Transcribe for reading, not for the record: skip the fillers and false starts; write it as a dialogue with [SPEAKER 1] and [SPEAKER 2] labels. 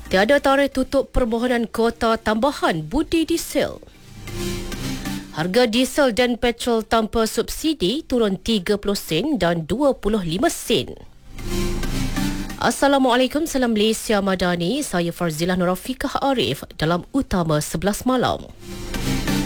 [SPEAKER 1] Tiada tarikh tutup permohonan kuota tambahan budi diesel. Harga diesel dan petrol tanpa subsidi turun 30 sen dan 25 sen. Assalamualaikum, salam Malaysia Madani. Saya Farzilah Nurafiqah Arif dalam Utama 11 Malam.